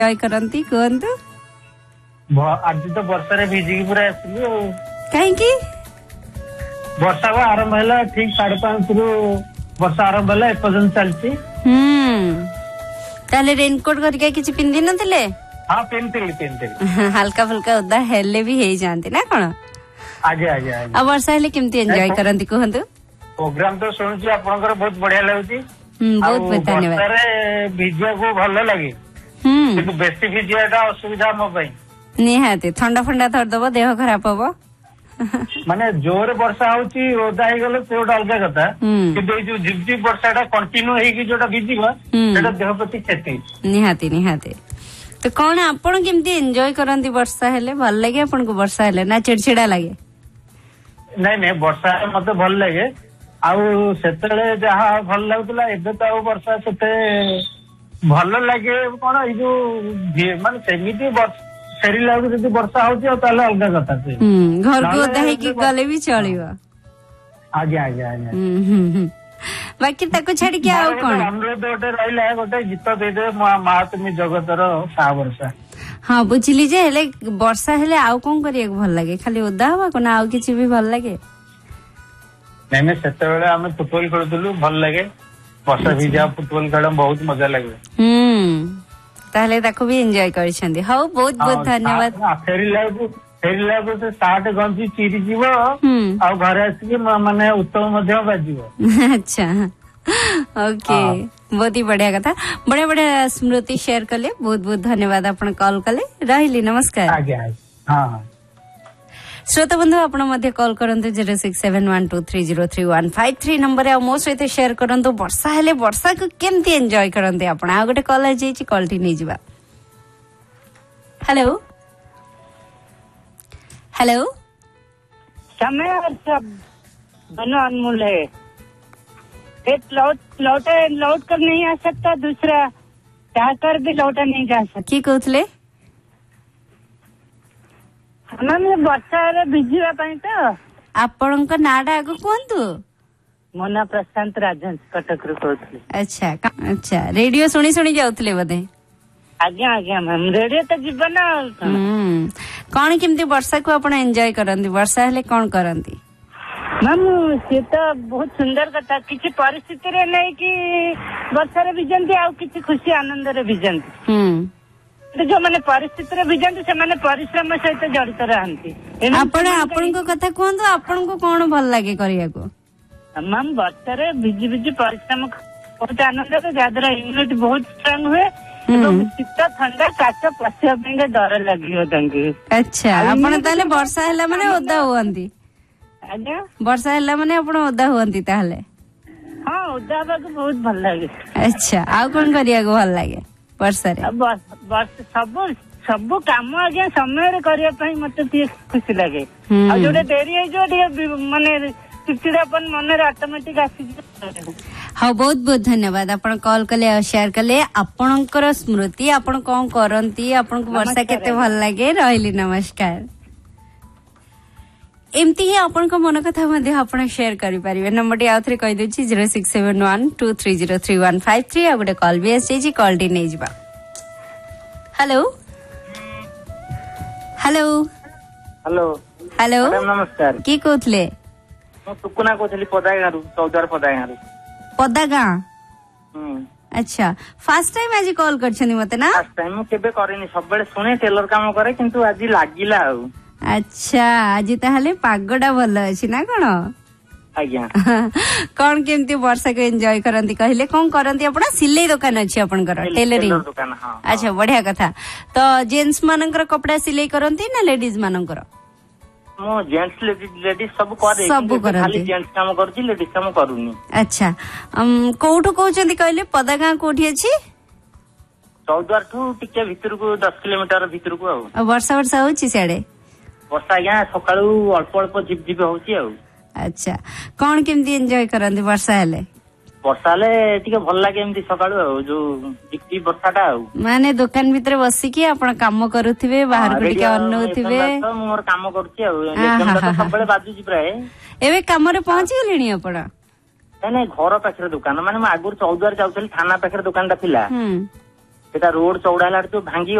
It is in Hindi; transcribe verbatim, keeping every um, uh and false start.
एंजॉय करंती कहंतु आज तो वर्षा रे भिजिकी पूरा आसलु कहीं की वर्षा आरंभ है ठीक साढ़े पांच रु वर्षा आरंभ है एपर्यंत चलती हम्म ताले रेनकोट करके किछि पिंधि नथिले हां पिंधि पिंधि हल्का फुल्का ओदा हेले भी हेई जानती ना कोन आजे आजे आजे अब वर्षा हेले केमती एंजॉय करंती कहंतु प्रोग्राम तो सुनछि आपनकर बहुत बढ़िया लागुची हम्म बहुत बहुत धन्यवाद वर्षा भिजिया को भल लागे हम्म किंतु बेसी भिजियाटा असुविधा मो पई निहाती ठंडा फंडा धर दबो देह खराब हबो माने जोर वर्षा होची ओदा हे गले से ओटा अलग कथा किंतु ए जो झिपझिप वर्षाटा कंटिन्यू हेकी जोटा भिजिबा सेटा देह प्रति क्षति निहाती निहाती तो कौन आपण केमती एंजॉय करंती वर्षा हेले भल लागे आपण को वर्षा हेले ना चिड़चिड़ा लागे नहीं नहीं वर्षा मते भल लागे आउ सेतले जहा भल लागुतला एबे तो आउ वर्षा सेते भल लागे कोन ए जो माने सेमिति वर्षा फेरिला जदि वर्षा होची ताले अलग कथा से हम घर को ओदा हे की गले भी चलिबो आगे आगे आगे हम बाकी ताको छाडी के आउ कोन अनुरोध गोटे रहिला गोटे गीत दे दे मा तुमी जगतर सा वर्षा हां बुझिली जे हेले वर्षा हेले आउ कोन करिया भल लागे खाली ओदा हवा कोन आउ किछि भी भल लागे नहीं नहीं सेते बेले हमें फुटबॉल खेलुतलु भल लागे वर्षा भिजा फुटबॉल खेल बहुत मजा लागे हम ताले ताको भी एंजॉय करिसंदी हाउ बहुत बहुत धन्यवाद फेरिला फेरिला से साठ गंजी चिरी जीव आ घरे आसी माने उत्तम मध्य बाजिबो अच्छा ओके बहुत ही बढ़िया कथा बढ़िया बढ़िया स्मृति शेयर कले बहुत बहुत धन्यवाद आपण कॉल कले रहिली नमस्कार आगे हां हां श्रोता बंधु आपण मध्ये कॉल करंतु zero six seven one two three zero three one five three number आ मो सहित शेयर करंतु वर्षा हेले वर्षा को केमती एंजॉय करंते आपण आ गोटे कॉल आ जेची कॉल टी नै जिबा हेलो हेलो समय सब दोनों अनमोल है एक लौट लौटे लौट कर नहीं आ सकता दूसरा चाहकर भी लौटा नहीं जा सकता की कहथले हमें वर्षा रे भिजिबा पई तो आपणक नाडा आगो कोंतु मोना प्रशांत राजन कटक रू कहथले अच्छा अच्छा रेडियो सुनी सुनी जाउथले बदे आज्ञा आज्ञा मैम रेडियो तो जीवन हम्म कौन केमती वर्षा को आपण एंजॉय करंती वर्षा हेले कौन करंती मैम से तो बहुत सुंदर कथा किसी परिस्थिति रे नहीं कि वर्षा रे भिजंती आ किसी खुशी आनंद रे भिजंती हम्म जो माने परिस्थिति रे भिजंती से माने परिश्रम सहित जड़ित रहंती आपण आपण को कथा कहंतु आपण को कोन भल लागे करिया को मैम वर्षा रे भिजी भिजी परिश्रम बहुत आनंद रे ज्यादा इम्यूनिटी बहुत स्ट्रांग हुए शीत ठंडा काच पशिया पे डर लगियो तांके अच्छा आपण ताले वर्षा हैला माने ओदा हुअंती आज्ञा वर्षा हैला माने आपण ओदा हुअंती ताले हां ओदा बाक बहुत भल लागे अच्छा आ कोन करिया को भल लागे वर्षा रे बस सब सब काम आज्ञा समय रे करिया पई मते ती खुशी लागे आ जोडे देरी है जो माने चिड़चिड़ापन मन रे ऑटोमेटिक आसी हाँ बहुत बहुत धन्यवाद आपण कॉल कले शेयर कले आपणकर स्मृति आपण कौन करंती आपण को वर्षा केते भल लागे रहिली नमस्कार एमती ही आपण को मन कथा मध्ये आपण शेयर करि परिबे नंबर टी आउथरे कहि देछि zero six seven one two three zero three one five three आ गुटे कॉल भी आसी जी कॉल टी नै जिबा हेलो हेलो हेलो हेलो नमस्कार की कहथले मो टुकुना कहथली पदागारु चौदार पदागारु पदागा अच्छा फास्ट टाइम आज कॉल करछनी मते ना फास्ट टाइम मु केबे करेनी सब बेले सुने टेलर काम करे किंतु आज लागिला आ अच्छा आज ताहले पागडा भलो अछि ना कोन आज्ञा कोन केमती वर्षा को एंजॉय करंती कहले कोन करंती आपण सिलाई दुकान अछि आपनकर टेलरिंग दुकान हां अच्छा बढ़िया कथा तो जेंट्स मानकर कपड़ा सिलाई करंती ना लेडीज मानकर मो जेंट्स लेडीज सब करे सब खाली जेंट्स काम करछि लेडीज काम करूनी अच्छा um कोठो कहउचंती कहले पदागा कोठी अछि चौदार ठू टिके भीतर को दस किलोमीटर भीतर को आ वर्षा वर्षा होछि सेडे वर्षा या सकाळू अल्प अल्प झिप झिप होछि आ अच्छा कोन केमती एंजॉय करंती वर्षा हेले वर्षा ले टिके भल लागे एमती सकाळू आ जो टिकटी वर्षाटा आ माने दुकान भीतर बसी की आपण काम करूथिबे बाहर को टिके अनउथिबे तो मोर काम करछि आ लेकिन तो सबले बाजू जी प्राय एबे काम रे पहुंची गेलिनी आपण नहीं नहीं घर पाखरे दुकान माने म आगुर चौदार जाउथली थाना पाखरे दुकानटा थिला ସେଟା ରୋଡ ଚଉଡା ହେଲା ତ ଭାଙ୍ଗି